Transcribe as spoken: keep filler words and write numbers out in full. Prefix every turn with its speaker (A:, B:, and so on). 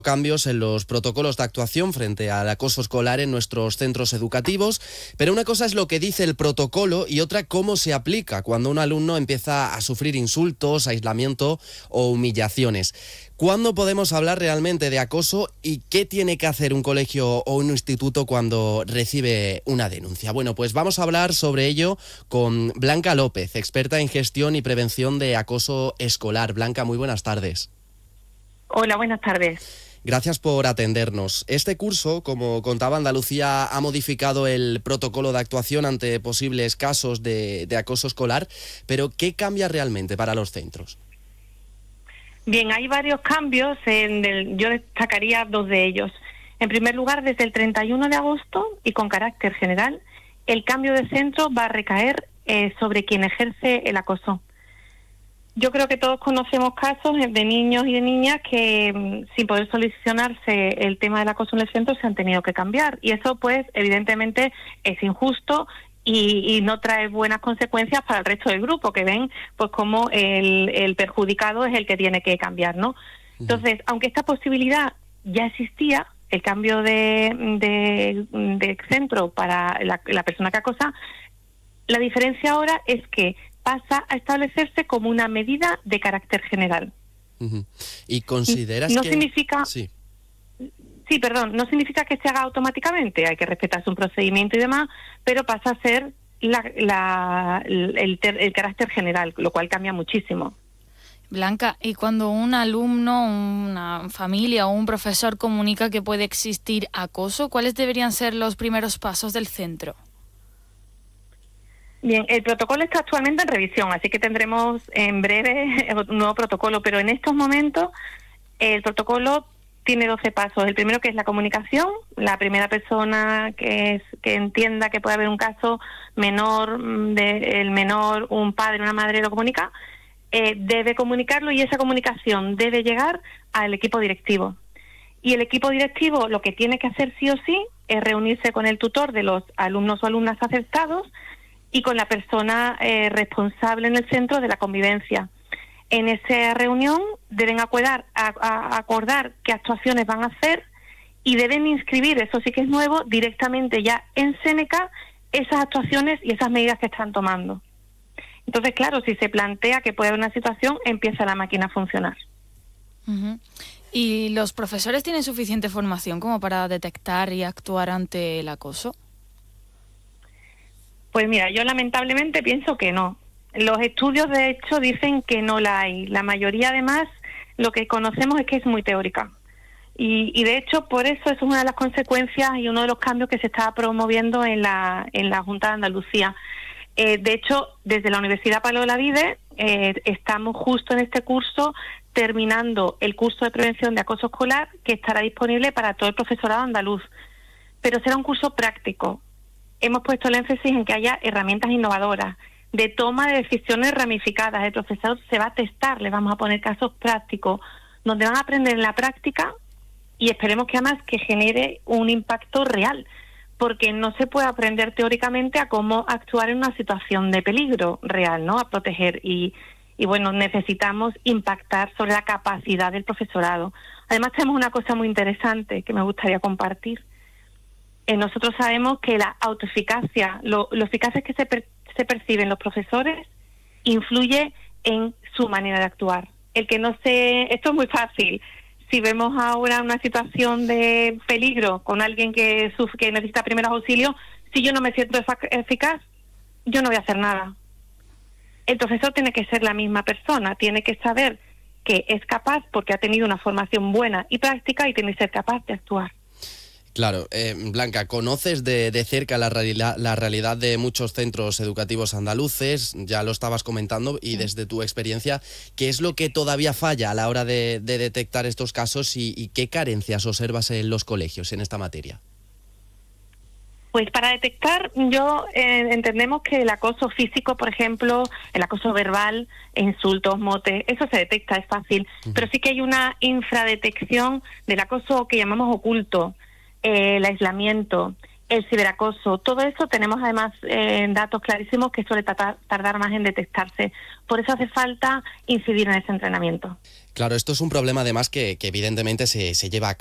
A: Cambios en los protocolos de actuación frente al acoso escolar en nuestros centros educativos, pero una cosa es lo que dice el protocolo y otra cómo se aplica cuando un alumno empieza a sufrir insultos, aislamiento o humillaciones. ¿Cuándo podemos hablar realmente de acoso y qué tiene que hacer un colegio o un instituto cuando recibe una denuncia? Bueno, pues vamos a hablar sobre ello con Blanca López, experta en gestión y prevención de acoso escolar. Blanca, muy buenas tardes.
B: Hola, buenas tardes.
A: Gracias por atendernos. Este curso, como contaba Andalucía, ha modificado el protocolo de actuación ante posibles casos de, de acoso escolar, pero ¿qué cambia realmente para los centros?
B: Bien, hay varios cambios, en el, yo destacaría dos de ellos. En primer lugar, desde el treinta y uno de agosto y con carácter general, el cambio de centro va a recaer eh, sobre quien ejerce el acoso. Yo creo que todos conocemos casos de niños y de niñas que sin poder solucionarse el tema del acoso en el centro se han tenido que cambiar. Y eso, pues, evidentemente es injusto y, y no trae buenas consecuencias para el resto del grupo, que ven pues como el, el perjudicado es el que tiene que cambiar, ¿no? Entonces, aunque esta posibilidad ya existía, el cambio de, de, de centro para la, la persona que acosa, la diferencia ahora es que pasa a establecerse como una medida de carácter general.
A: Uh-huh. ¿Y consideras
B: no
A: que...?
B: significa
A: Sí.
B: Sí, perdón, no significa que se haga automáticamente, hay que respetarse un procedimiento y demás, pero pasa a ser la, la, el, el, el carácter general, lo cual cambia muchísimo.
C: Blanca, ¿y cuando un alumno, una familia o un profesor comunica que puede existir acoso, cuáles deberían ser los primeros pasos del centro?
B: Bien, el protocolo está actualmente en revisión, así que tendremos en breve un nuevo protocolo, pero en estos momentos el protocolo tiene doce pasos. El primero, que es la comunicación, la primera persona que es que entienda que puede haber un caso menor, de, el menor, un padre, una madre lo comunica, eh, debe comunicarlo y esa comunicación debe llegar al equipo directivo. Y el equipo directivo lo que tiene que hacer sí o sí es reunirse con el tutor de los alumnos o alumnas afectados y con la persona eh, responsable en el centro de la convivencia. En esa reunión deben acordar, a, a, acordar qué actuaciones van a hacer y deben inscribir, eso sí que es nuevo, directamente ya en Seneca esas actuaciones y esas medidas que están tomando. Entonces, claro, si se plantea que puede haber una situación, empieza la máquina a funcionar.
C: Uh-huh. ¿Y los profesores tienen suficiente formación como para detectar y actuar ante el acoso?
B: Pues mira, yo lamentablemente pienso que no. Los estudios, de hecho, dicen que no la hay. La mayoría, además, lo que conocemos es que es muy teórica. Y, y de hecho, por eso es una de las consecuencias y uno de los cambios que se está promoviendo en la, en la Junta de Andalucía. Eh, de hecho, desde la Universidad Pablo Olavide eh, estamos justo en este curso terminando el curso de prevención de acoso escolar que estará disponible para todo el profesorado andaluz. Pero será un curso práctico. Hemos puesto el énfasis en que haya herramientas innovadoras, de toma de decisiones ramificadas. El profesor se va a testar, le vamos a poner casos prácticos, donde van a aprender en la práctica y esperemos que además que genere un impacto real, porque no se puede aprender teóricamente a cómo actuar en una situación de peligro real, ¿no? A proteger y, y bueno, necesitamos impactar sobre la capacidad del profesorado. Además tenemos una cosa muy interesante que me gustaría compartir. Eh, nosotros sabemos que la autoeficacia, lo, lo eficaces que se, per, se perciben los profesores, influye en su manera de actuar. El que no se... Esto es muy fácil. Si vemos ahora una situación de peligro con alguien que, sufre, que necesita primeros auxilios, si yo no me siento eficaz, yo no voy a hacer nada. El profesor tiene que ser la misma persona, tiene que saber que es capaz porque ha tenido una formación buena y práctica y tiene que ser capaz de actuar.
A: Claro, eh, Blanca, conoces de, de cerca la realidad, la realidad de muchos centros educativos andaluces, ya lo estabas comentando, y desde tu experiencia, ¿qué es lo que todavía falla a la hora de, de detectar estos casos y, y qué carencias observas en los colegios en esta materia?
B: Pues para detectar, yo eh, entendemos que el acoso físico, por ejemplo, el acoso verbal, insultos, motes, eso se detecta, es fácil, uh-huh. Pero sí que hay una infradetección del acoso que llamamos oculto, eh, el aislamiento, el ciberacoso, todo eso tenemos además eh, datos clarísimos que suele tardar, tardar más en detectarse. Por eso hace falta incidir en ese entrenamiento.
A: Claro, esto es un problema además que, que evidentemente se, se lleva a